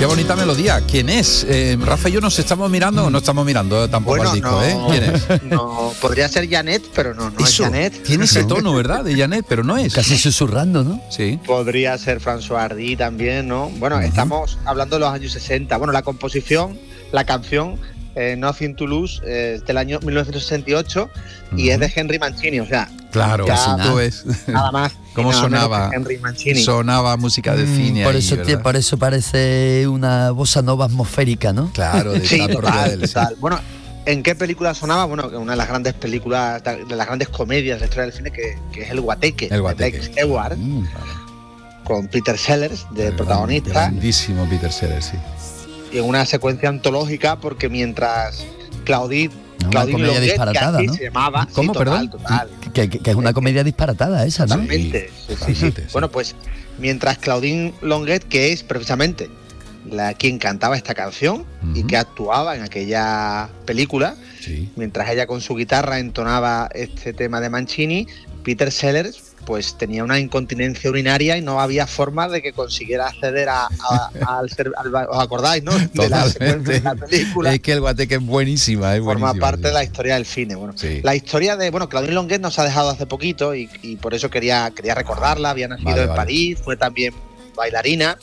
Qué bonita melodía. ¿Quién es? Rafa y yo nos estamos mirando, o no estamos mirando tampoco Bueno, al disco, no, ¿Quién es? No, podría ser Janet, pero no es Eso, Janet. tiene ese tono, ¿verdad? De Janet, pero no es. Casi susurrando, ¿no? Sí. Podría ser François Hardy también, ¿no? Bueno, estamos hablando de los años 60. Bueno, la composición, la canción Nothing to Lose es del año 1968 y es de Henry Mancini, o sea, Claro, ya tú ves nada más. cómo nada menos sonaba. que Henry Mancini. Sonaba música de cine por ahí, eso ¿verdad? por eso parece una bossa nova atmosférica, ¿no? Claro, de Sí, tal propia de él, sí. total. Bueno, ¿en qué película sonaba? Bueno, una de las grandes películas, de las grandes comedias de la historia del cine, que es El Guateque, El Guateque. de Tex Stewart, con Peter Sellers de protagonista, Grandísimo Peter Sellers, sí. y en una secuencia antológica, porque mientras Claudine comedia Longuet, disparatada, que así ¿no? se llamaba, ¿Cómo, sí, total, perdón? total. Que es una comedia disparatada esa, ¿no? Totalmente, sí. totalmente, sí. Bueno, pues mientras Claudine Longuet, que es precisamente quien cantaba esta canción y que actuaba en aquella película, Sí. mientras ella con su guitarra entonaba este tema de Mancini, Peter Sellers pues tenía una incontinencia urinaria y no había forma de que consiguiera acceder ¿os acordáis, no? De la secuencia de la película. Es que El Guateque es buenísima, es buenísima. Forma parte sí. de la historia del cine. Bueno, Sí. la historia de, Claudine Longuet nos ha dejado hace poquito y por eso quería recordarla. Había nacido en París, fue también bailarina.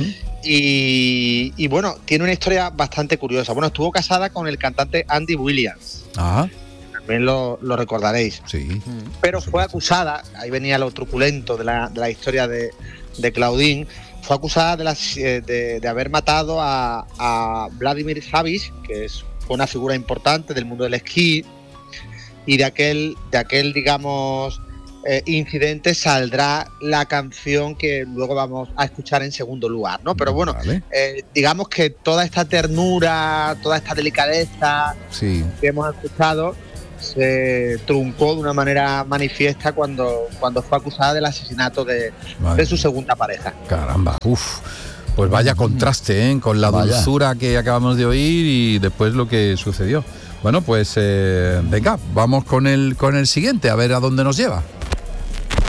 Y bueno, tiene una historia bastante curiosa. Bueno, estuvo casada con el cantante Andy Williams. Ah, También lo recordaréis. sí. Pero fue acusada, ahí venía lo truculento de la historia de Claudine, fue acusada de haber matado a Vladimir Savich, que fue una figura importante del mundo del esquí, y de aquel digamos, incidente saldrá la canción que luego vamos a escuchar en segundo lugar, ¿no? Pero bueno, Vale. digamos que toda esta ternura, toda esta delicadeza Sí. que hemos escuchado se truncó de una manera manifiesta cuando fue acusada del asesinato de su segunda pareja. Caramba, pues vaya contraste, con la Vaya. dulzura que acabamos de oír y después lo que sucedió. Bueno, pues venga, vamos con el siguiente, a ver a dónde nos lleva.